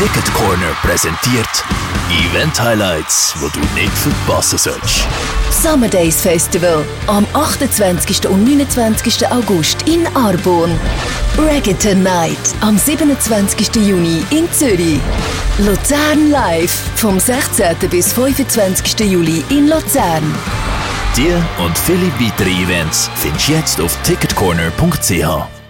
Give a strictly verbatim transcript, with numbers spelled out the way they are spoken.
Ticket Corner präsentiert Event Highlights, wo du nicht verpassen sollst. Summer Days Festival am achtundzwanzigsten und neunundzwanzigsten August in Arborn. Reggaeton Night am siebenundzwanzigsten Juni in Zürich. Luzern Live vom sechzehnten bis fünfundzwanzigsten Juli in Luzern. Die und viele weitere Events findest du jetzt auf ticketcorner punkt c h.